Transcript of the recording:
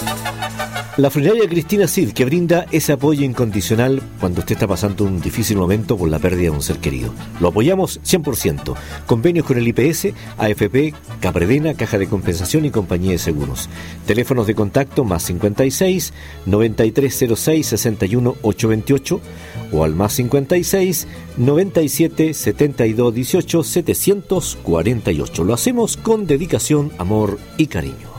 La funeraria Cristina Cid, que brinda ese apoyo incondicional cuando usted está pasando un difícil momento por la pérdida de un ser querido. Lo apoyamos 100%. Convenios con el IPS, AFP, Capredena, Caja de Compensación y Compañía de Seguros. Teléfonos de contacto más 56 9306 61 828 o al más 56 97 72 18 748. Lo hacemos con dedicación, amor y cariño.